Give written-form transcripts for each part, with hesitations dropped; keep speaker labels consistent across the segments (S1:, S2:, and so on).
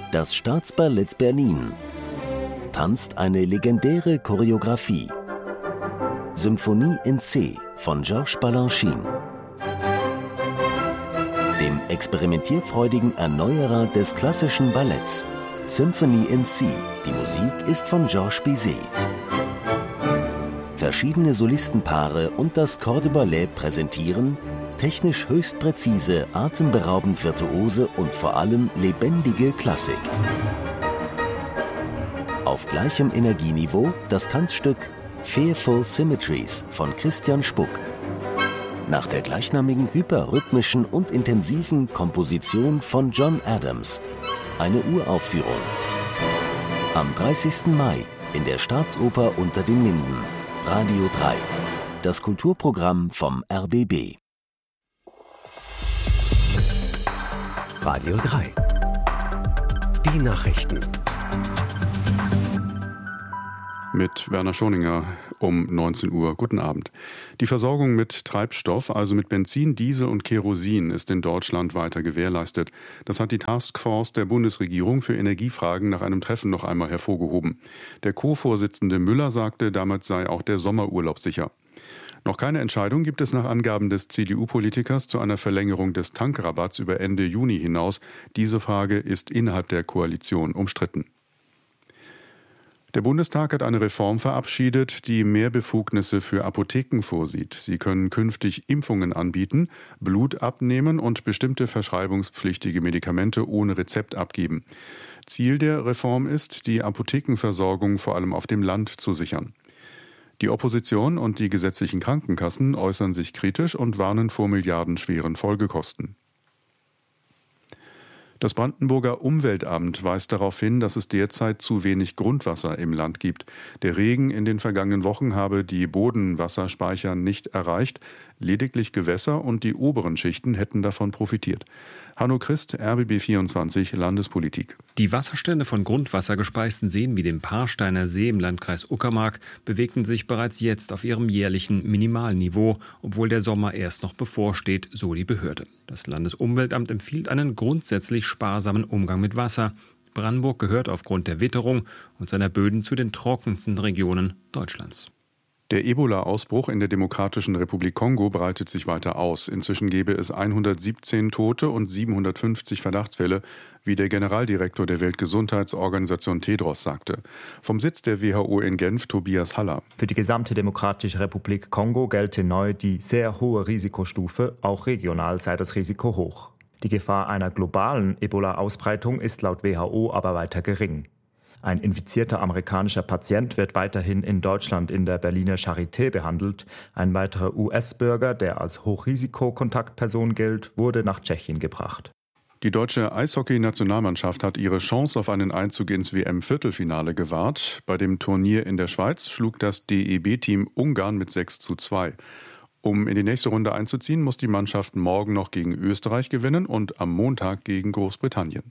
S1: Das Staatsballett Berlin tanzt eine legendäre Choreografie. Symphonie in C von Georges Balanchine. Dem experimentierfreudigen Erneuerer des klassischen Balletts. Symphony in C. Die Musik ist von Georges Bizet. Verschiedene Solistenpaare und das Corps de Ballet präsentieren technisch höchst präzise, atemberaubend virtuose und vor allem lebendige Klassik. Auf gleichem Energieniveau das Tanzstück Fearful Symmetries von Christian Spuck. Nach der gleichnamigen hyperrhythmischen und intensiven Komposition von John Adams. Eine Uraufführung. Am 30. Mai in der Staatsoper unter den Linden. Radio 3. Das Kulturprogramm vom RBB.
S2: Radio 3. Die Nachrichten.
S3: Mit Werner Schoninger um 19 Uhr. Guten Abend. Die Versorgung mit Treibstoff, also mit Benzin, Diesel und Kerosin, ist in Deutschland weiter gewährleistet. Das hat die Taskforce der Bundesregierung für Energiefragen nach einem Treffen noch einmal hervorgehoben. Der Co-Vorsitzende Müller sagte, damit sei auch der Sommerurlaub sicher. Noch keine Entscheidung gibt es nach Angaben des CDU-Politikers zu einer Verlängerung des Tankrabatts über Ende Juni hinaus. Diese Frage ist innerhalb der Koalition umstritten. Der Bundestag hat eine Reform verabschiedet, die mehr Befugnisse für Apotheken vorsieht. Sie können künftig Impfungen anbieten, Blut abnehmen und bestimmte verschreibungspflichtige Medikamente ohne Rezept abgeben. Ziel der Reform ist, die Apothekenversorgung vor allem auf dem Land zu sichern. Die Opposition und die gesetzlichen Krankenkassen äußern sich kritisch und warnen vor milliardenschweren Folgekosten. Das Brandenburger Umweltamt weist darauf hin, dass es derzeit zu wenig Grundwasser im Land gibt. Der Regen in den vergangenen Wochen habe die Bodenwasserspeicher nicht erreicht. Lediglich Gewässer und die oberen Schichten hätten davon profitiert. Hanno Christ, RBB 24, Landespolitik.
S4: Die Wasserstände von grundwassergespeisten Seen wie dem Paarsteiner See im Landkreis Uckermark bewegten sich bereits jetzt auf ihrem jährlichen Minimalniveau, obwohl der Sommer erst noch bevorsteht, so die Behörde. Das Landesumweltamt empfiehlt einen grundsätzlich sparsamen Umgang mit Wasser. Brandenburg gehört aufgrund der Witterung und seiner Böden zu den trockensten Regionen Deutschlands.
S3: Der Ebola-Ausbruch in der Demokratischen Republik Kongo breitet sich weiter aus. Inzwischen gebe es 117 Tote und 750 Verdachtsfälle, wie der Generaldirektor der Weltgesundheitsorganisation Tedros sagte. Vom Sitz der WHO in Genf, Tobias Haller.
S5: Für die gesamte Demokratische Republik Kongo gelte neu die sehr hohe Risikostufe, auch regional sei das Risiko hoch. Die Gefahr einer globalen Ebola-Ausbreitung ist laut WHO aber weiter gering. Ein infizierter amerikanischer Patient wird weiterhin in Deutschland in der Berliner Charité behandelt. Ein weiterer US-Bürger, der als Hochrisikokontaktperson gilt, wurde nach Tschechien gebracht.
S3: Die deutsche Eishockey-Nationalmannschaft hat ihre Chance auf einen Einzug ins WM-Viertelfinale gewahrt. Bei dem Turnier in der Schweiz schlug das DEB-Team Ungarn mit 6:2. Um in die nächste Runde einzuziehen, muss die Mannschaft morgen noch gegen Österreich gewinnen und am Montag gegen Großbritannien.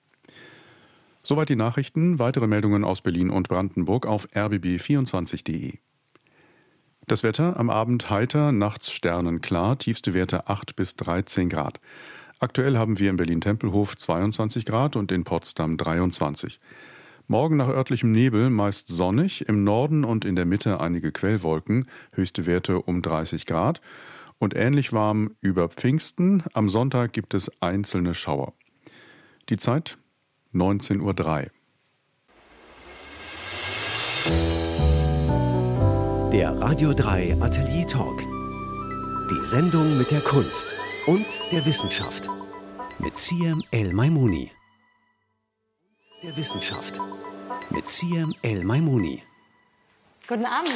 S3: Soweit die Nachrichten. Weitere Meldungen aus Berlin und Brandenburg auf rbb24.de. Das Wetter am Abend heiter, nachts sternenklar, tiefste Werte 8 bis 13 Grad. Aktuell haben wir in Berlin-Tempelhof 22 Grad und in Potsdam 23. Morgen nach örtlichem Nebel meist sonnig, im Norden und in der Mitte einige Quellwolken, höchste Werte um 30 Grad. Und ähnlich warm über Pfingsten. Am Sonntag gibt es einzelne Schauer. Die Zeit 19:03 Uhr.
S2: Der Radio 3 Atelier Talk. Die Sendung mit der Kunst und der Wissenschaft. Mit Siem El-Maimouni. Der Wissenschaft. Mit Siem El-Maimouni.
S6: Guten Abend.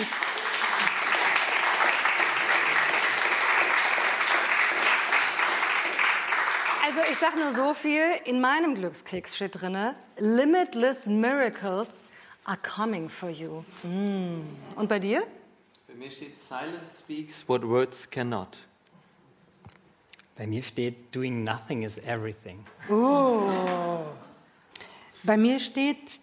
S6: Also ich sage nur so viel, in meinem Glückskeks steht drin, limitless miracles are coming for you. Und bei dir?
S7: Bei mir steht, silence speaks what words cannot.
S8: Bei mir steht, doing nothing is everything.
S9: Bei mir steht,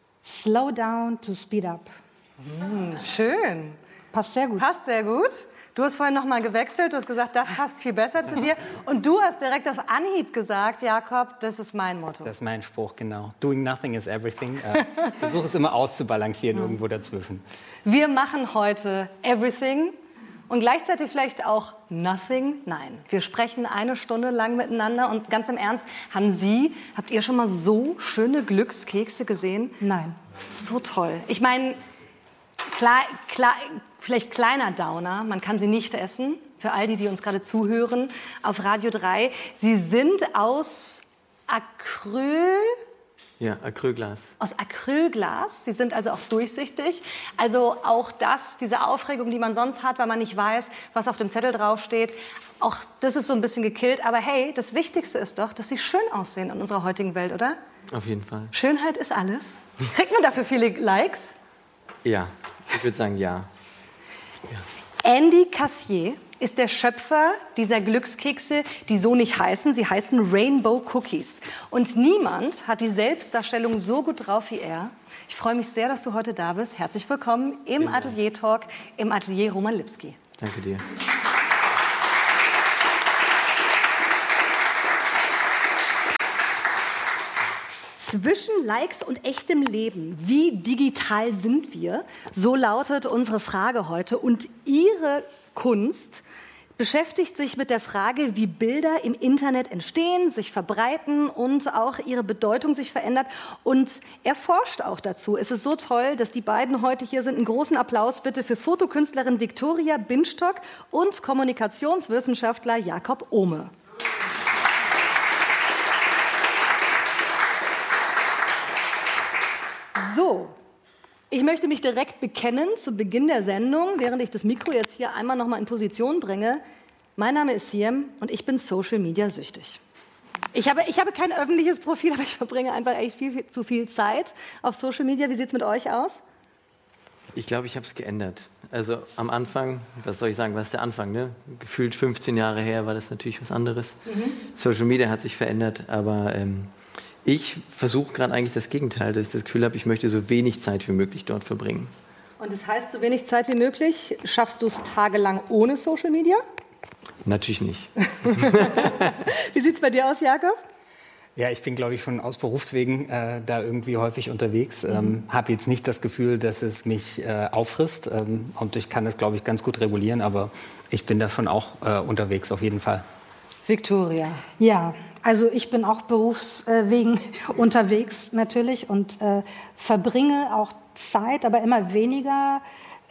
S9: slow down to speed up.
S6: Schön.
S9: Passt sehr gut.
S6: Passt sehr gut. Du hast vorhin noch mal gewechselt, du hast gesagt, das passt viel besser zu dir. Und du hast direkt auf Anhieb gesagt, Jakob, das ist mein Motto.
S8: Das ist mein Spruch, genau. Doing nothing is everything. Versuche es immer auszubalancieren, irgendwo dazwischen.
S6: Wir machen heute everything und gleichzeitig vielleicht auch nothing. Nein, wir sprechen 1 Stunde lang miteinander und ganz im Ernst, habt ihr schon mal so schöne Glückskekse gesehen?
S9: Nein.
S6: So toll. Ich meine, vielleicht kleiner Downer, man kann sie nicht essen, für all die uns gerade zuhören, auf Radio 3. Sie sind aus Acryl...
S7: Ja, Acrylglas.
S6: Aus Acrylglas. Sie sind also auch durchsichtig. Also auch diese Aufregung, die man sonst hat, weil man nicht weiß, was auf dem Zettel draufsteht, auch das ist so ein bisschen gekillt. Aber hey, das Wichtigste ist doch, dass sie schön aussehen in unserer heutigen Welt, oder?
S7: Auf jeden Fall.
S6: Schönheit ist alles. Kriegt man dafür viele Likes?
S7: Ja, ich würde sagen ja.
S6: Andy Cassier ist der Schöpfer dieser Glückskekse, die so nicht heißen. Sie heißen Rainbow Cookies. Und niemand hat die Selbstdarstellung so gut drauf wie er. Ich freue mich sehr, dass du heute da bist. Herzlich willkommen im Atelier Talk, im Atelier Roman Lipski.
S7: Danke dir.
S6: Zwischen Likes und echtem Leben, wie digital sind wir? So lautet unsere Frage heute. Und Ihre Kunst beschäftigt sich mit der Frage, wie Bilder im Internet entstehen, sich verbreiten und auch ihre Bedeutung sich verändert. Und er forscht auch dazu. Es ist so toll, dass die beiden heute hier sind. Einen großen Applaus bitte für Fotokünstlerin Viktoria Binstock und Kommunikationswissenschaftler Jakob Ohme. So, ich möchte mich direkt bekennen zu Beginn der Sendung, während ich das Mikro jetzt hier einmal noch mal in Position bringe. Mein Name ist Siem und ich bin Social Media süchtig. Ich habe kein öffentliches Profil, aber ich verbringe einfach echt viel zu viel Zeit auf Social Media. Wie sieht es mit euch aus?
S7: Ich glaube, ich habe es geändert. Also am Anfang, was soll ich sagen, was ist der Anfang? Ne? Gefühlt 15 Jahre her war das natürlich was anderes. Social Media hat sich verändert, aber ich versuche gerade eigentlich das Gegenteil, dass ich das Gefühl habe, ich möchte so wenig Zeit wie möglich dort verbringen.
S6: Und das heißt, so wenig Zeit wie möglich, schaffst du es tagelang ohne Social Media?
S7: Natürlich nicht.
S6: Wie sieht es bei dir aus, Jakob?
S8: Ja, ich bin, glaube ich, schon aus Berufswegen da irgendwie häufig unterwegs. Habe jetzt nicht das Gefühl, dass es mich auffrisst. Und ich kann das, glaube ich, ganz gut regulieren. Aber ich bin da schon auch unterwegs, auf jeden Fall.
S6: Viktoria.
S9: Ja, also ich bin auch berufswegen unterwegs natürlich und verbringe auch Zeit, aber immer weniger,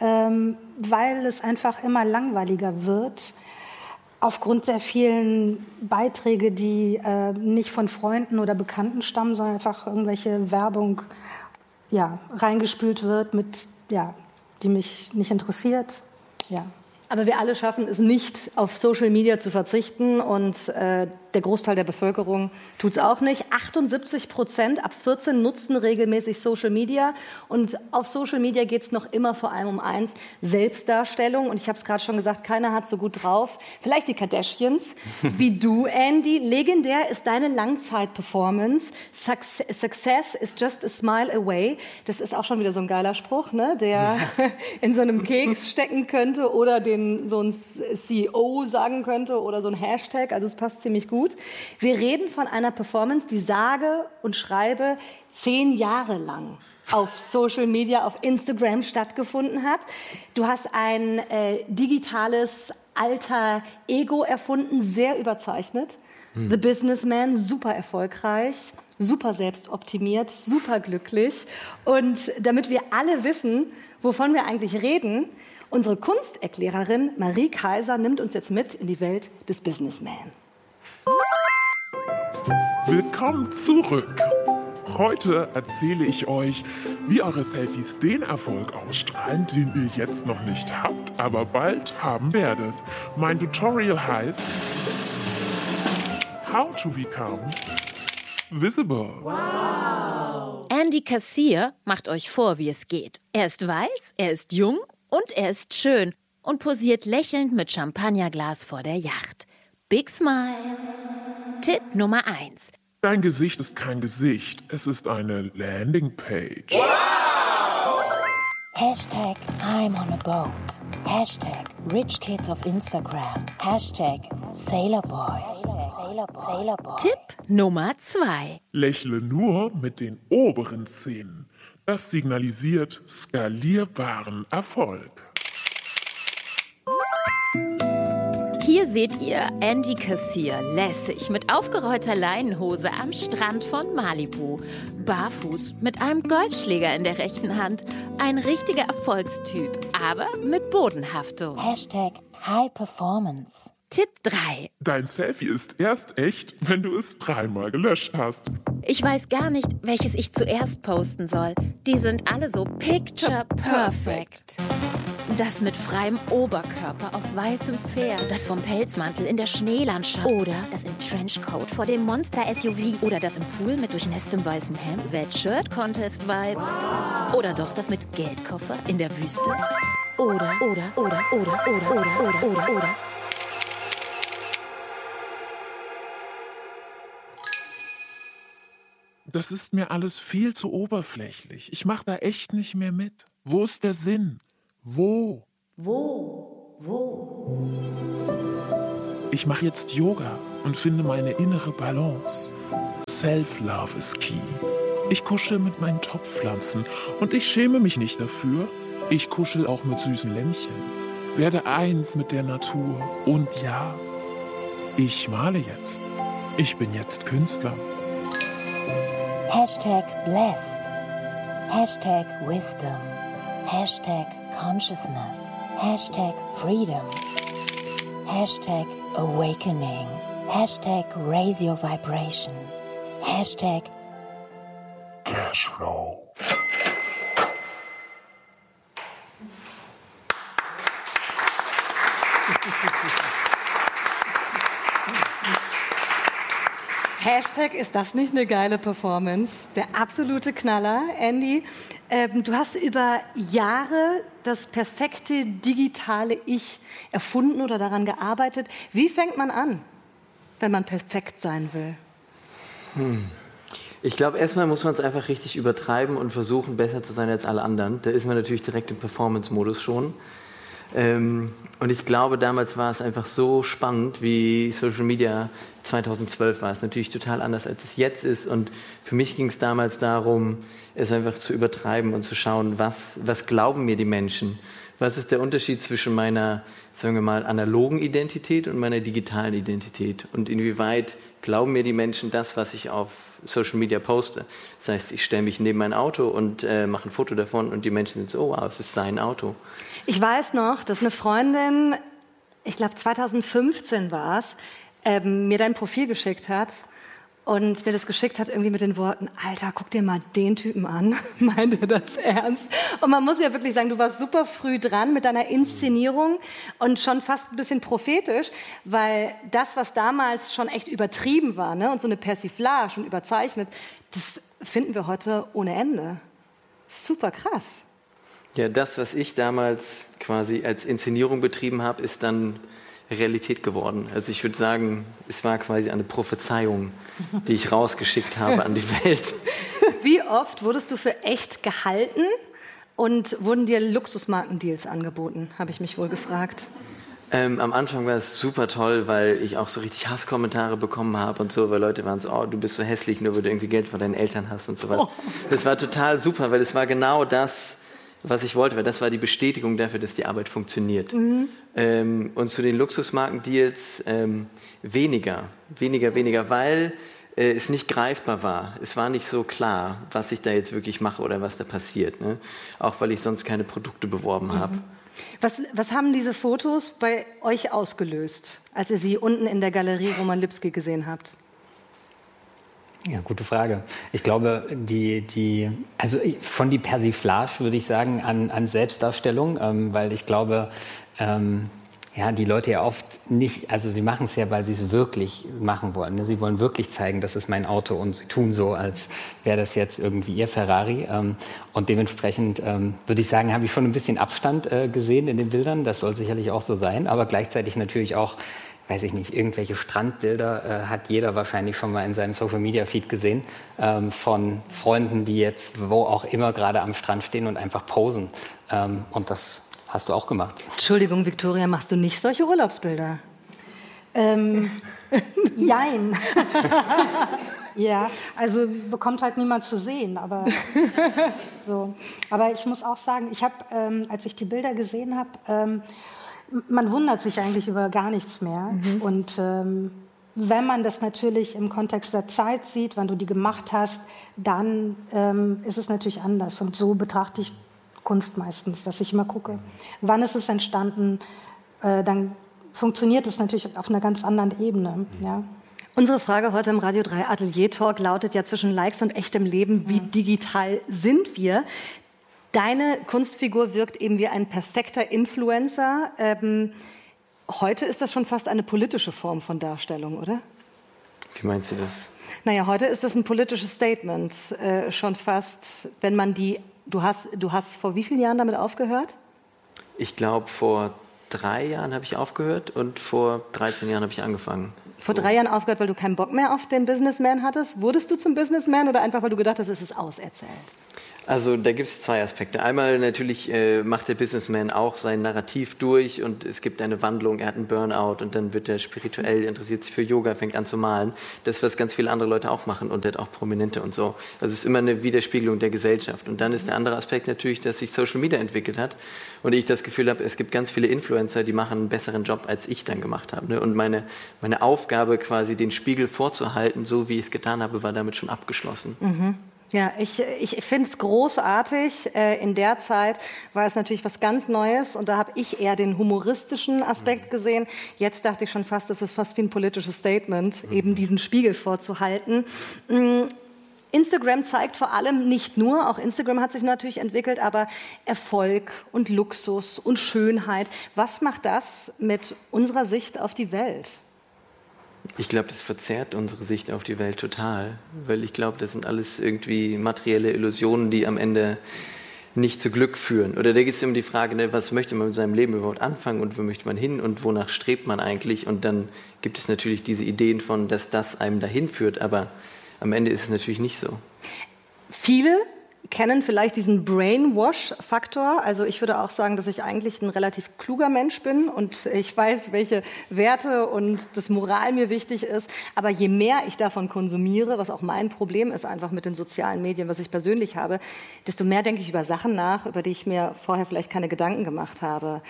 S9: weil es einfach immer langweiliger wird. Aufgrund der vielen Beiträge, die nicht von Freunden oder Bekannten stammen, sondern einfach irgendwelche Werbung reingespült wird, die mich nicht interessiert. Ja.
S6: Aber wir alle schaffen es nicht, auf Social Media zu verzichten und der Großteil der Bevölkerung tut es auch nicht. 78% ab 14 nutzen regelmäßig Social Media und auf Social Media geht es noch immer vor allem um eins, Selbstdarstellung. Und ich habe es gerade schon gesagt, keiner hat so gut drauf. Vielleicht die Kardashians, wie du, Andy. Legendär ist deine Langzeit-Performance. Success is just a smile away. Das ist auch schon wieder so ein geiler Spruch, ne? Der in so einem Keks stecken könnte oder den so ein CEO sagen könnte oder so ein Hashtag. Also es passt ziemlich gut. Wir reden von einer Performance, die sage und schreibe 10 Jahre lang auf Social Media, auf Instagram stattgefunden hat. Du hast ein digitales Alter Ego erfunden, sehr überzeichnet. The Businessman, super erfolgreich, super selbstoptimiert, super glücklich. Und damit wir alle wissen, wovon wir eigentlich reden, unsere Kunsterklärerin Marie Kaiser nimmt uns jetzt mit in die Welt des Businessman.
S10: Willkommen zurück. Heute erzähle ich euch, wie eure Selfies den Erfolg ausstrahlen, den ihr jetzt noch nicht habt, aber bald haben werdet. Mein Tutorial heißt How to Become Visible.
S11: Wow. Andy Cassier macht euch vor, wie es geht. Er ist weiß, er ist jung und er ist schön und posiert lächelnd mit Champagnerglas vor der Yacht. Big Smile. Tipp Nummer 1.
S10: Dein Gesicht ist kein Gesicht, es ist eine Landingpage.
S11: Wow! Hashtag I'm on a boat. Hashtag Rich Kids of Instagram. Hashtag Sailorboy. Tipp Nummer 2.
S10: Lächle nur mit den oberen Zähnen. Das signalisiert skalierbaren Erfolg.
S11: Hier seht ihr Andy Kassier lässig mit aufgerollter Leinenhose am Strand von Malibu. Barfuß mit einem Golfschläger in der rechten Hand. Ein richtiger Erfolgstyp, aber mit Bodenhaftung. Hashtag High Performance. Tipp 3.
S10: Dein Selfie ist erst echt, wenn du es 3-mal gelöscht hast.
S11: Ich weiß gar nicht, welches ich zuerst posten soll. Die sind alle so picture perfect. Das mit freiem Oberkörper auf weißem Pferd. Das vom Pelzmantel in der Schneelandschaft. Oder das im Trenchcoat vor dem Monster-SUV. Oder das im Pool mit durchnässtem weißem Hemd. Wet-Shirt-Contest-Vibes. Oder doch das mit Geldkoffer in der Wüste. Oder.
S10: Das ist mir alles viel zu oberflächlich. Ich mache da echt nicht mehr mit. Wo ist der Sinn? Wo? Ich mache jetzt Yoga und finde meine innere Balance. Self-Love ist key. Ich kuschel mit meinen Topfpflanzen und ich schäme mich nicht dafür. Ich kuschel auch mit süßen Lämmchen. Werde eins mit der Natur. Und ja, ich male jetzt. Ich bin jetzt Künstler.
S11: Hashtag blessed. Hashtag wisdom. Hashtag consciousness. Hashtag freedom. Hashtag awakening. Hashtag raise your vibration. Hashtag
S10: Cashflow.
S6: Hashtag, ist das nicht eine geile Performance? Der absolute Knaller, Andy. Du hast über Jahre das perfekte digitale Ich erfunden oder daran gearbeitet. Wie fängt man an, wenn man perfekt sein will?
S7: Ich glaube, erstmal muss man es einfach richtig übertreiben und versuchen, besser zu sein als alle anderen. Da ist man natürlich direkt im Performance-Modus schon. Und ich glaube, damals war es einfach so spannend, wie Social Media 2012 war. Es natürlich total anders, als es jetzt ist. Und für mich ging es damals darum, es einfach zu übertreiben und zu schauen, was glauben mir die Menschen? Was ist der Unterschied zwischen meiner, sagen wir mal, analogen Identität und meiner digitalen Identität? Und inwieweit glauben mir die Menschen das, was ich auf Social Media poste? Das heißt, ich stelle mich neben mein Auto und mache ein Foto davon und die Menschen sind so, oh wow, es ist sein Auto.
S6: Ich weiß noch, dass eine Freundin, ich glaube 2015 war es, mir dein Profil geschickt hat und mir das geschickt hat irgendwie mit den Worten, Alter, guck dir mal den Typen an. Meinte das ernst? Und man muss ja wirklich sagen, du warst super früh dran mit deiner Inszenierung und schon fast ein bisschen prophetisch, weil das, was damals schon echt übertrieben war, ne, und so eine Persiflage und überzeichnet, das finden wir heute ohne Ende. Super krass.
S7: Ja, das, was ich damals quasi als Inszenierung betrieben habe, ist dann Realität geworden. Also ich würde sagen, es war quasi eine Prophezeiung, die ich rausgeschickt habe an die Welt.
S6: Wie oft wurdest du für echt gehalten und wurden dir Luxusmarkendeals angeboten, habe ich mich wohl gefragt.
S7: Am Anfang war es super toll, weil ich auch so richtig Hasskommentare bekommen habe und so, weil Leute waren so, oh, du bist so hässlich, nur weil du irgendwie Geld von deinen Eltern hast und sowas. Oh. Das war total super, weil es war genau das, was ich wollte, weil das war die Bestätigung dafür, dass die Arbeit funktioniert. Mhm. Und zu den Luxusmarkendeals weniger, weil es nicht greifbar war. Es war nicht so klar, was ich da jetzt wirklich mache oder was da passiert. Ne? Auch weil ich sonst keine Produkte beworben habe.
S6: Was haben diese Fotos bei euch ausgelöst, als ihr sie unten in der Galerie Roman Lipski gesehen habt?
S8: Ja, gute Frage. Ich glaube, also von die Persiflage würde ich sagen an Selbstdarstellung, weil ich glaube, die Leute ja oft nicht, also sie machen es ja, weil sie es wirklich machen wollen. Ne? Sie wollen wirklich zeigen, das ist mein Auto und sie tun so, als wäre das jetzt irgendwie ihr Ferrari. Und dementsprechend würde ich sagen, habe ich schon ein bisschen Abstand gesehen in den Bildern. Das soll sicherlich auch so sein, aber gleichzeitig natürlich auch weiß ich nicht, irgendwelche Strandbilder hat jeder wahrscheinlich schon mal in seinem Social-Media-Feed gesehen, von Freunden, die jetzt wo auch immer gerade am Strand stehen und einfach posen. Und das hast du auch gemacht.
S6: Entschuldigung, Viktoria, machst du nicht solche Urlaubsbilder?
S9: Jein. Ja, also bekommt halt niemand zu sehen, aber so. Aber ich muss auch sagen, ich habe, als ich die Bilder gesehen habe, man wundert sich eigentlich über gar nichts mehr. Und wenn man das natürlich im Kontext der Zeit sieht, wann du die gemacht hast, dann ist es natürlich anders. Und so betrachte ich Kunst meistens, dass ich immer gucke, wann ist es entstanden, dann funktioniert es natürlich auf einer ganz anderen Ebene. Ja.
S6: Unsere Frage heute im Radio 3 Atelier Talk lautet ja zwischen Likes und echtem Leben, wie digital sind wir? Deine Kunstfigur wirkt eben wie ein perfekter Influencer. Heute ist das schon fast eine politische Form von Darstellung, oder?
S7: Wie meinst du das?
S6: Naja, heute ist das ein politisches Statement, schon fast, wenn man du hast vor wie vielen Jahren damit aufgehört?
S7: Ich glaube, vor 3 Jahren habe ich aufgehört und vor 13 Jahren habe ich angefangen.
S6: Vor 3 Jahren aufgehört, weil du keinen Bock mehr auf den Businessman hattest? Wurdest du zum Businessman oder einfach, weil du gedacht hast, es ist auserzählt?
S7: Also da gibt es 2 Aspekte. Einmal natürlich macht der Businessman auch sein Narrativ durch und es gibt eine Wandlung, er hat einen Burnout und dann wird er spirituell, interessiert sich für Yoga, fängt an zu malen. Das, was ganz viele andere Leute auch machen und auch Prominente und so. Also es ist immer eine Widerspiegelung der Gesellschaft. Und dann ist der andere Aspekt natürlich, dass sich Social Media entwickelt hat und ich das Gefühl habe, es gibt ganz viele Influencer, die machen einen besseren Job, als ich dann gemacht habe. Ne? Und meine Aufgabe quasi, den Spiegel vorzuhalten, so wie ich es getan habe, war damit schon abgeschlossen.
S6: Mhm. Ja, ich finde es großartig. In der Zeit war es natürlich was ganz Neues und da habe ich eher den humoristischen Aspekt gesehen. Jetzt dachte ich schon fast, das ist fast wie ein politisches Statement, eben diesen Spiegel vorzuhalten. Instagram zeigt vor allem nicht nur, auch Instagram hat sich natürlich entwickelt, aber Erfolg und Luxus und Schönheit. Was macht das mit unserer Sicht auf die Welt?
S7: Ich glaube, das verzerrt unsere Sicht auf die Welt total, weil ich glaube, das sind alles irgendwie materielle Illusionen, die am Ende nicht zu Glück führen. Oder da geht es um die Frage, ne, was möchte man mit seinem Leben überhaupt anfangen und wo möchte man hin und wonach strebt man eigentlich? Und dann gibt es natürlich diese Ideen von, dass das einem dahin führt, aber am Ende ist es natürlich nicht so.
S6: Viele kennen vielleicht diesen Brainwash-Faktor. Also ich würde auch sagen, dass ich eigentlich ein relativ kluger Mensch bin und ich weiß, welche Werte und das Moral mir wichtig ist. Aber je mehr ich davon konsumiere, was auch mein Problem ist einfach mit den sozialen Medien, was ich persönlich habe, desto mehr denke ich über Sachen nach, über die ich mir vorher vielleicht keine Gedanken gemacht habe.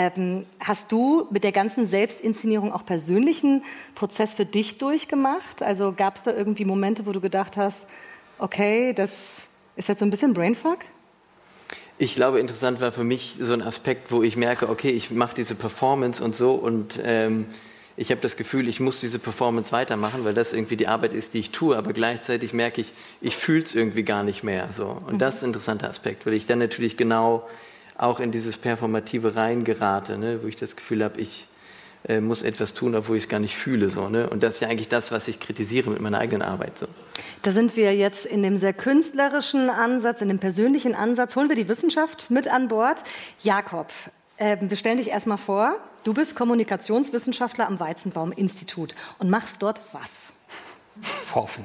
S6: Hast du mit der ganzen Selbstinszenierung auch persönlichen Prozess für dich durchgemacht? Also gab es da irgendwie Momente, wo du gedacht hast, okay, das ist jetzt so ein bisschen Brainfuck?
S7: Ich glaube, interessant war für mich so ein Aspekt, wo ich merke, okay, ich mache diese Performance und so und ich habe das Gefühl, ich muss diese Performance weitermachen, weil das irgendwie die Arbeit ist, die ich tue, aber gleichzeitig merke ich fühle es irgendwie gar nicht mehr. So. Und das ist ein interessanter Aspekt, weil ich dann natürlich genau auch in dieses Performative reingerate, ne, wo ich das Gefühl habe, ich muss etwas tun, obwohl ich es gar nicht fühle. So, ne? Und das ist ja eigentlich das, was ich kritisiere mit meiner eigenen Arbeit. So.
S6: Da sind wir jetzt in dem sehr künstlerischen Ansatz, in dem persönlichen Ansatz. Holen wir die Wissenschaft mit an Bord. Jakob, wir stellen dich erstmal vor. Du bist Kommunikationswissenschaftler am Weizenbaum-Institut und machst dort was?
S8: Forschen.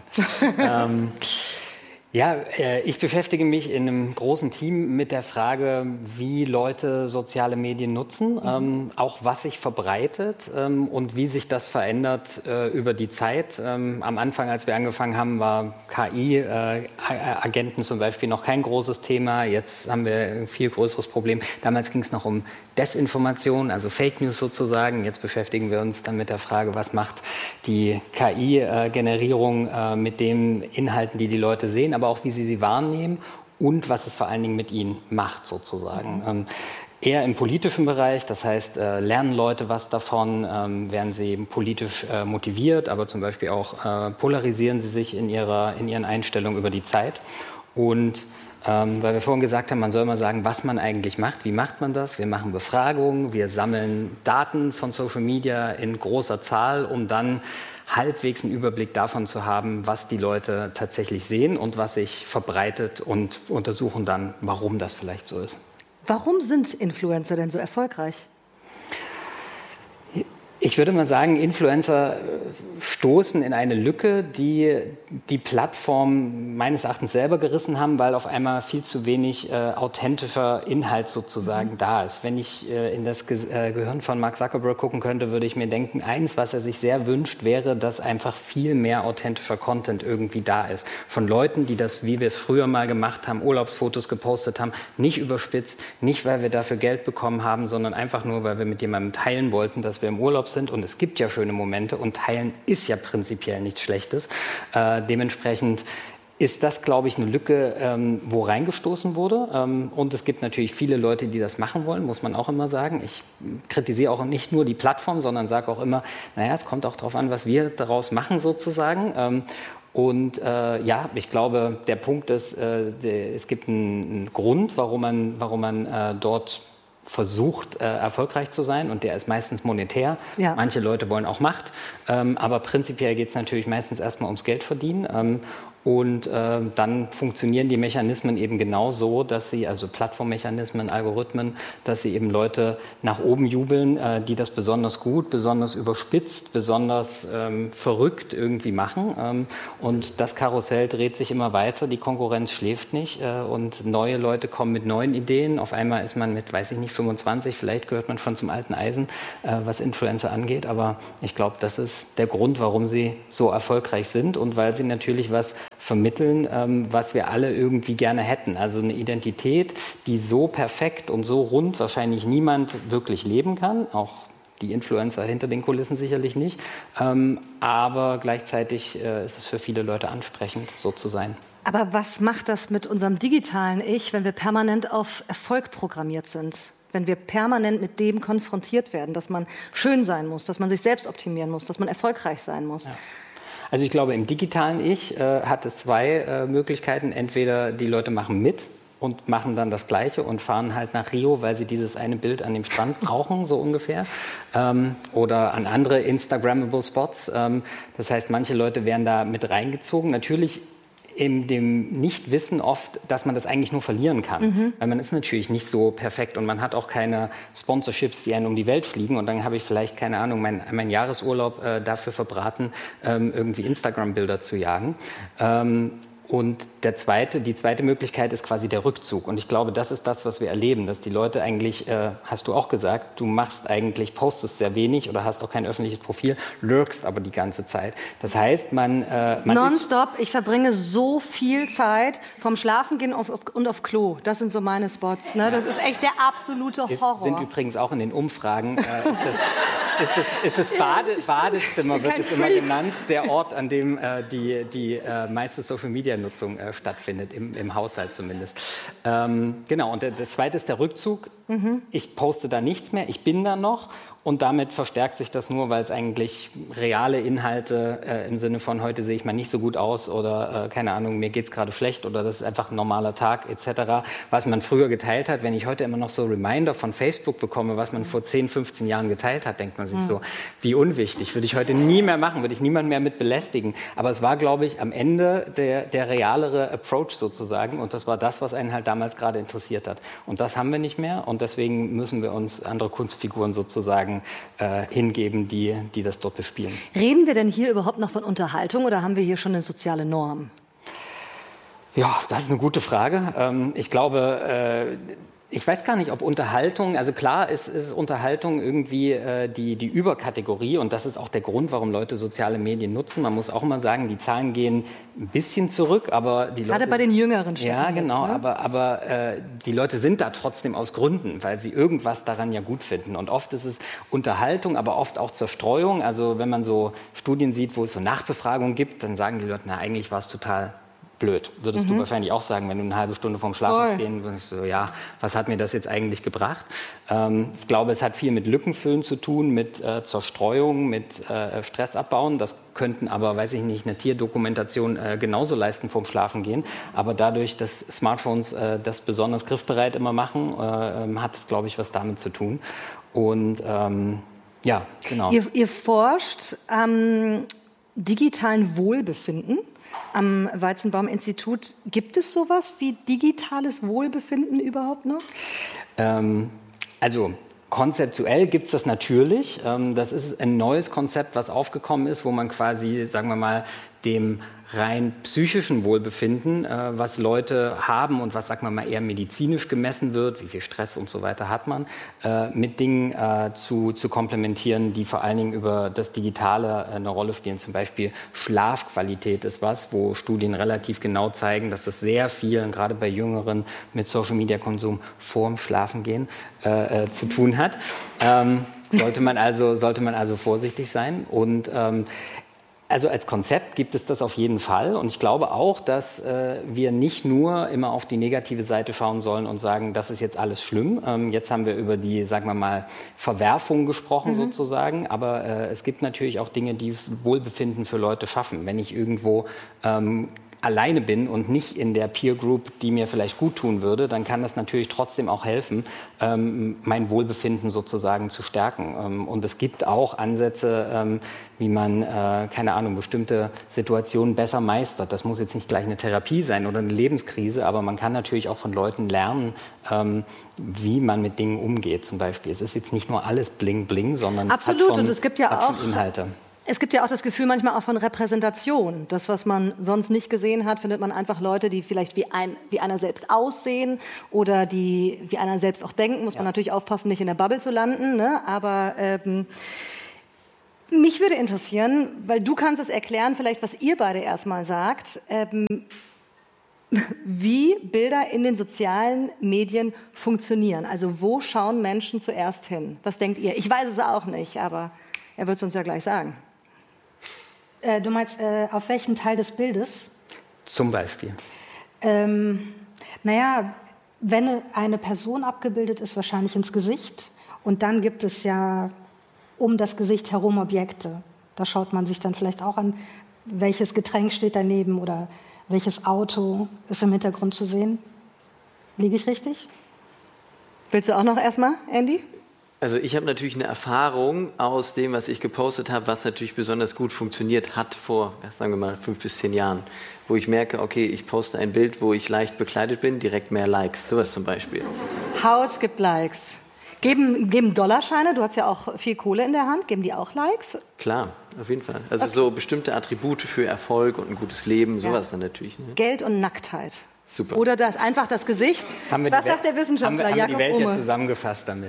S8: Ich beschäftige mich in einem großen Team mit der Frage, wie Leute soziale Medien nutzen, auch was sich verbreitet und wie sich das verändert über die Zeit. Am Anfang, als wir angefangen haben, war KI-Agenten zum Beispiel noch kein großes Thema. Jetzt haben wir ein viel größeres Problem. Damals ging es noch um Desinformation, also Fake News sozusagen. Jetzt beschäftigen wir uns dann mit der Frage, was macht die KI-Generierung mit den Inhalten, die die Leute sehen, aber auch wie sie wahrnehmen und was es vor allen Dingen mit ihnen macht sozusagen. Eher im politischen Bereich, das heißt, lernen Leute was davon, werden sie politisch motiviert, aber zum Beispiel auch polarisieren sie sich in ihren Einstellungen über die Zeit. Und weil wir vorhin gesagt haben, man soll mal sagen, was man eigentlich macht. Wie macht man das? Wir machen Befragungen, wir sammeln Daten von Social Media in großer Zahl, um dann halbwegs einen Überblick davon zu haben, was die Leute tatsächlich sehen und was sich verbreitet und untersuchen dann, warum das vielleicht so ist.
S6: Warum sind Influencer denn so erfolgreich?
S8: Ich würde mal sagen, Influencer stoßen in eine Lücke, die die Plattform meines Erachtens selber gerissen haben, weil auf einmal viel zu wenig authentischer Inhalt sozusagen da ist. Wenn ich in das Gehirn von Mark Zuckerberg gucken könnte, würde ich mir denken, eins, was er sich sehr wünscht, wäre, dass einfach viel mehr authentischer Content irgendwie da ist. Von Leuten, die das, wie wir es früher mal gemacht haben, Urlaubsfotos gepostet haben, nicht überspitzt, nicht weil wir dafür Geld bekommen haben, sondern einfach nur, weil wir mit jemandem teilen wollten, dass wir im Urlaub sind. Und es gibt ja schöne Momente und teilen ist ja prinzipiell nichts Schlechtes. Dementsprechend ist das, glaube ich, eine Lücke, wo reingestoßen wurde. Und es gibt natürlich viele Leute, die das machen wollen, muss man auch immer sagen. Ich kritisiere auch nicht nur die Plattform, sondern sage auch immer, naja, es kommt auch darauf an, was wir daraus machen sozusagen. Ja, ich glaube, der Punkt ist, es gibt einen Grund, warum man dort versucht, erfolgreich zu sein, und der ist meistens monetär. Ja. Manche Leute wollen auch Macht, aber prinzipiell geht es natürlich meistens erstmal ums Geld verdienen. Und dann funktionieren die Mechanismen eben genau so, dass sie, also Plattformmechanismen, Algorithmen, dass sie eben Leute nach oben jubeln, die das besonders gut, besonders überspitzt, besonders verrückt irgendwie machen. Und das Karussell dreht sich immer weiter, die Konkurrenz schläft nicht und neue Leute kommen mit neuen Ideen. Auf einmal ist man mit, weiß ich nicht, 25, vielleicht gehört man schon zum alten Eisen, was Influencer angeht. Aber ich glaube, das ist der Grund, warum sie so erfolgreich sind und weil sie natürlich was vermitteln, was wir alle irgendwie gerne hätten. Also eine Identität, die so perfekt und so rund wahrscheinlich niemand wirklich leben kann, auch die Influencer hinter den Kulissen sicherlich nicht, aber gleichzeitig ist es für viele Leute ansprechend, so zu sein.
S6: Aber was macht das mit unserem digitalen Ich, wenn wir permanent auf Erfolg programmiert sind? Wenn wir permanent mit dem konfrontiert werden, dass man schön sein muss, dass man sich selbst optimieren muss, dass man erfolgreich sein muss? Ja.
S8: Also ich glaube, im digitalen Ich hat es zwei Möglichkeiten. Entweder die Leute machen mit und machen dann das Gleiche und fahren halt nach Rio, weil sie dieses eine Bild an dem Strand brauchen, so ungefähr. Oder an andere Instagrammable Spots. Das heißt, manche Leute werden da mit reingezogen. Natürlich in dem Nichtwissen oft, dass man das eigentlich nur verlieren kann. Weil man ist natürlich nicht so perfekt und man hat auch keine Sponsorships, die einen um die Welt fliegen. Und dann habe ich vielleicht, keine Ahnung, mein Jahresurlaub dafür verbraten, irgendwie Instagram-Bilder zu jagen. Und die zweite Möglichkeit ist quasi der Rückzug. Und ich glaube, das ist das, was wir erleben, dass die Leute eigentlich, hast du auch gesagt, du postest sehr wenig oder hast auch kein öffentliches Profil, lurkst aber die ganze Zeit. Das heißt, man
S6: nonstop, ich verbringe so viel Zeit vom Schlafengehen und auf Klo. Das sind so meine Spots. Ne? Das ist echt der absolute Horror.
S8: Sind übrigens auch in den Umfragen, ist das Badezimmer, wird es immer genannt, der Ort, an dem die meiste Social-Media-Nutzung stattfindet, im Haushalt zumindest. Genau, und das Zweite ist der Rückzug. Ich poste da nichts mehr, ich bin da noch. Und damit verstärkt sich das nur, weil es eigentlich reale Inhalte im Sinne von, heute sehe ich mal nicht so gut aus oder keine Ahnung, mir geht es gerade schlecht oder das ist einfach ein normaler Tag etc., was man früher geteilt hat. Wenn ich heute immer noch so Reminder von Facebook bekomme, was man vor 10, 15 Jahren geteilt hat, denkt man sich so, wie unwichtig, würde ich heute nie mehr machen, würde ich niemanden mehr mit belästigen. Aber es war, glaube ich, am Ende der realere Approach sozusagen und das war das, was einen halt damals gerade interessiert hat. Und das haben wir nicht mehr und deswegen müssen wir uns andere Kunstfiguren sozusagen hingeben, die das dort bespielen.
S6: Reden wir denn hier überhaupt noch von Unterhaltung oder haben wir hier schon eine soziale Norm?
S8: Ja, das ist eine gute Frage. Ich glaube, ich weiß gar nicht, ob Unterhaltung, also klar ist Unterhaltung irgendwie die Überkategorie und das ist auch der Grund, warum Leute soziale Medien nutzen. Man muss auch mal sagen, die Zahlen gehen ein bisschen zurück, aber die Leute...
S6: Gerade bei den Jüngeren Städten.
S8: Ja, genau,
S6: jetzt, ne?
S8: aber die Leute sind da trotzdem aus Gründen, weil sie irgendwas daran ja gut finden. Und oft ist es Unterhaltung, aber oft auch Zerstreuung. Also wenn man so Studien sieht, wo es so Nachbefragungen gibt, dann sagen die Leute, na eigentlich war es total blöd. Würdest du wahrscheinlich auch sagen, wenn du eine halbe Stunde vorm Schlafen gehen würdest, so, ja, was hat mir das jetzt eigentlich gebracht? Ich glaube, es hat viel mit Lückenfüllen zu tun, mit Zerstreuung, mit Stress abbauen. Das könnten aber, weiß ich nicht, eine Tierdokumentation genauso leisten vorm Schlafen gehen. Aber dadurch, dass Smartphones das besonders griffbereit immer machen, hat es, glaube ich, was damit zu tun. Und ja, genau.
S6: Ihr forscht am digitalen Wohlbefinden. Am Weizenbaum-Institut. Gibt es sowas wie digitales Wohlbefinden überhaupt noch?
S8: Also Konzeptuell gibt es das natürlich. Das ist ein neues Konzept, was aufgekommen ist, wo man quasi, sagen wir mal, dem rein psychischen Wohlbefinden, was Leute haben und was, sagen wir mal, eher medizinisch gemessen wird, wie viel Stress und so weiter hat man, mit Dingen zu komplementieren, die vor allen Dingen über das Digitale eine Rolle spielen. Zum Beispiel Schlafqualität ist was, wo Studien relativ genau zeigen, dass das sehr viel, gerade bei Jüngeren, mit Social-Media-Konsum vorm Schlafengehen zu tun hat. Sollte man also vorsichtig sein. Und also als Konzept gibt es das auf jeden Fall. Und ich glaube auch, dass wir nicht nur immer auf die negative Seite schauen sollen und sagen, das ist jetzt alles schlimm. Jetzt haben wir über die, sagen wir mal, Verwerfung gesprochen sozusagen. Aber es gibt natürlich auch Dinge, die Wohlbefinden für Leute schaffen. Wenn ich irgendwo alleine bin und nicht in der Peer Group, die mir vielleicht gut tun würde, dann kann das natürlich trotzdem auch helfen, mein Wohlbefinden sozusagen zu stärken. Und es gibt auch Ansätze, wie man, keine Ahnung, bestimmte Situationen besser meistert. Das muss jetzt nicht gleich eine Therapie sein oder eine Lebenskrise, aber man kann natürlich auch von Leuten lernen, wie man mit Dingen umgeht zum Beispiel. Es ist jetzt nicht nur alles bling bling, sondern
S6: absolut.
S8: Es hat schon,
S6: und es gibt ja auch
S8: schon Inhalte.
S6: Es gibt ja auch das Gefühl manchmal auch von Repräsentation. Das, was man sonst nicht gesehen hat, findet man einfach Leute, die vielleicht wie einer selbst aussehen oder die wie einer selbst auch denken. Muss man natürlich aufpassen, nicht in der Bubble zu landen. Ne? Aber mich würde interessieren, weil du kannst es erklären, vielleicht was ihr beide erstmal sagt, wie Bilder in den sozialen Medien funktionieren. Also wo schauen Menschen zuerst hin? Was denkt ihr? Ich weiß es auch nicht, aber er wird es uns ja gleich sagen.
S9: Du meinst, auf welchen Teil des Bildes?
S8: Zum Beispiel.
S9: Naja, wenn eine Person abgebildet ist, wahrscheinlich ins Gesicht. Und dann gibt es ja um das Gesicht herum Objekte. Da schaut man sich dann vielleicht auch an, welches Getränk steht daneben oder welches Auto ist im Hintergrund zu sehen. Liege ich richtig?
S6: Willst du auch noch erstmal, Andy?
S7: Also ich habe natürlich eine Erfahrung aus dem, was ich gepostet habe, was natürlich besonders gut funktioniert hat vor, sagen wir mal, 5 bis 10 Jahren. Wo ich merke, okay, ich poste ein Bild, wo ich leicht bekleidet bin, direkt mehr Likes. Sowas zum Beispiel.
S6: Haut gibt Likes. Geben Dollarscheine, du hast ja auch viel Kohle in der Hand, geben die auch Likes?
S7: Klar, auf jeden Fall. Also so bestimmte Attribute für Erfolg und ein gutes Leben, sowas dann natürlich. Ne?
S6: Geld und Nacktheit.
S7: Super.
S6: Oder einfach das Gesicht. Was sagt der Wissenschaftler?
S8: Haben wir die Welt jetzt zusammengefasst damit.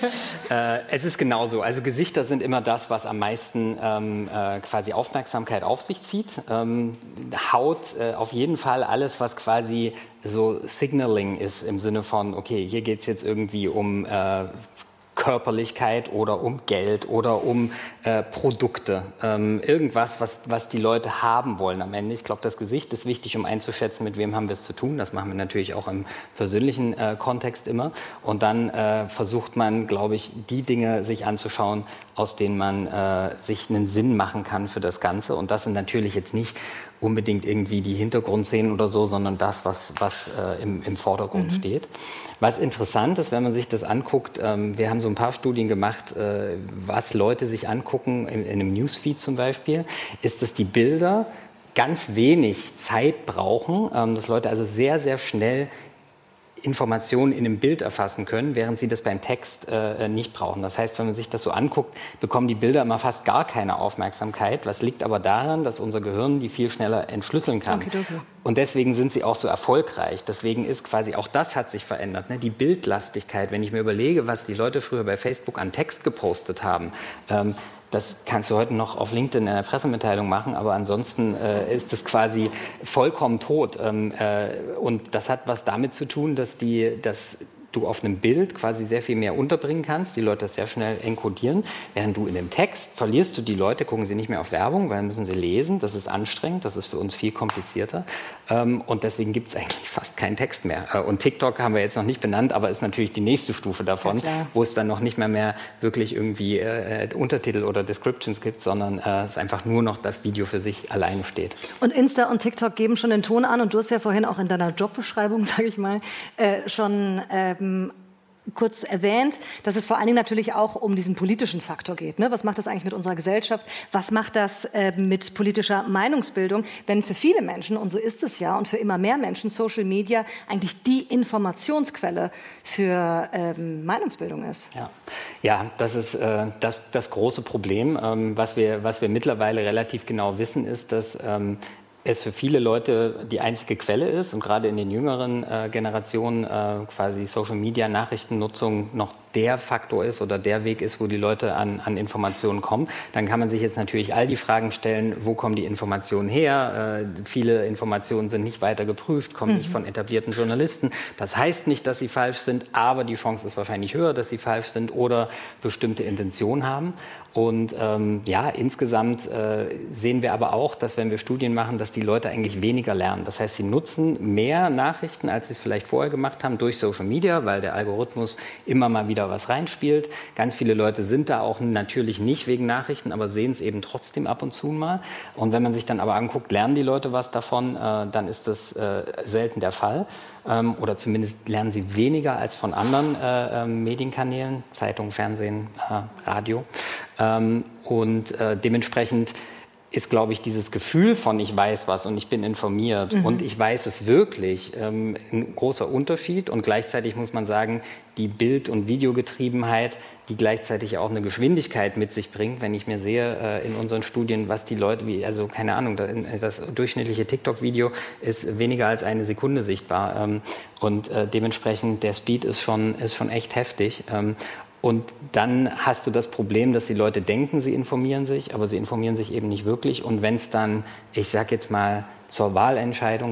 S8: Es ist genauso. Also Gesichter sind immer das, was am meisten quasi Aufmerksamkeit auf sich zieht. Haut auf jeden Fall alles, was quasi so Signaling ist im Sinne von, okay, hier geht es jetzt irgendwie um Körperlichkeit oder um Geld oder um Produkte. Irgendwas, was die Leute haben wollen am Ende. Ich glaube, das Gesicht ist wichtig, um einzuschätzen, mit wem haben wir es zu tun. Das machen wir natürlich auch im persönlichen Kontext immer. Und dann versucht man, glaube ich, die Dinge sich anzuschauen, aus denen man sich einen Sinn machen kann für das Ganze. Und das sind natürlich jetzt nicht unbedingt irgendwie die Hintergrundszenen oder so, sondern das, was im Vordergrund steht. Was interessant ist, wenn man sich das anguckt, wir haben so ein paar Studien gemacht, was Leute sich angucken, in einem Newsfeed zum Beispiel, ist, dass die Bilder ganz wenig Zeit brauchen, dass Leute also sehr, sehr schnell Informationen in einem Bild erfassen können, während sie das beim Text nicht brauchen. Das heißt, wenn man sich das so anguckt, bekommen die Bilder immer fast gar keine Aufmerksamkeit. Was liegt aber daran, dass unser Gehirn die viel schneller entschlüsseln kann. Okay. Und deswegen sind sie auch so erfolgreich. Deswegen ist quasi, auch das hat sich verändert. Ne? Die Bildlastigkeit, wenn ich mir überlege, was die Leute früher bei Facebook an Text gepostet haben, das kannst du heute noch auf LinkedIn in einer Pressemitteilung machen, aber ansonsten ist es quasi vollkommen tot. Und das hat was damit zu tun, dass du auf einem Bild quasi sehr viel mehr unterbringen kannst, die Leute das sehr schnell enkodieren, während du in dem Text verlierst du die Leute, gucken sie nicht mehr auf Werbung, weil dann müssen sie lesen, das ist anstrengend, das ist für uns viel komplizierter und deswegen gibt es eigentlich fast keinen Text mehr. Und TikTok haben wir jetzt noch nicht benannt, aber ist natürlich die nächste Stufe davon, wo es dann noch nicht mehr wirklich irgendwie Untertitel oder Descriptions gibt, sondern es einfach nur noch das Video für sich alleine steht.
S6: Und Insta und TikTok geben schon den Ton an und du hast ja vorhin auch in deiner Jobbeschreibung, sage ich mal, schon kurz erwähnt, dass es vor allen Dingen natürlich auch um diesen politischen Faktor geht. Ne? Was macht das eigentlich mit unserer Gesellschaft? Was macht das mit politischer Meinungsbildung? Wenn für viele Menschen, und so ist es ja, und für immer mehr Menschen Social Media eigentlich die Informationsquelle für Meinungsbildung ist.
S8: Ja, das ist das große Problem. Was wir mittlerweile relativ genau wissen, ist, dass es für viele Leute die einzige Quelle ist und gerade in den jüngeren Generationen quasi Social-Media-Nachrichtennutzung noch der Faktor ist oder der Weg ist, wo die Leute an Informationen kommen. Dann kann man sich jetzt natürlich all die Fragen stellen, wo kommen die Informationen her? Viele Informationen sind nicht weiter geprüft, kommen nicht von etablierten Journalisten. Das heißt nicht, dass sie falsch sind, aber die Chance ist wahrscheinlich höher, dass sie falsch sind oder bestimmte Intentionen haben. Und insgesamt sehen wir aber auch, dass wenn wir Studien machen, dass die Leute eigentlich weniger lernen. Das heißt, sie nutzen mehr Nachrichten, als sie es vielleicht vorher gemacht haben, durch Social Media, weil der Algorithmus immer mal wieder was reinspielt. Ganz viele Leute sind da auch natürlich nicht wegen Nachrichten, aber sehen es eben trotzdem ab und zu mal. Und wenn man sich dann aber anguckt, lernen die Leute was davon, dann ist das selten der Fall. Oder zumindest lernen sie weniger als von anderen Medienkanälen, Zeitung, Fernsehen, Radio. Dementsprechend ist, glaube ich, dieses Gefühl von ich weiß was und ich bin informiert und ich weiß es wirklich ein großer Unterschied. Und gleichzeitig muss man sagen, die Bild- und Videogetriebenheit, die gleichzeitig auch eine Geschwindigkeit mit sich bringt. Wenn ich mir sehe in unseren Studien, was die Leute, keine Ahnung, das durchschnittliche TikTok-Video ist weniger als eine Sekunde sichtbar. Und dementsprechend der Speed ist schon echt heftig. Und dann hast du das Problem, dass die Leute denken, sie informieren sich, aber sie informieren sich eben nicht wirklich. Und wenn es dann, ich sag jetzt mal, zur Wahlentscheidung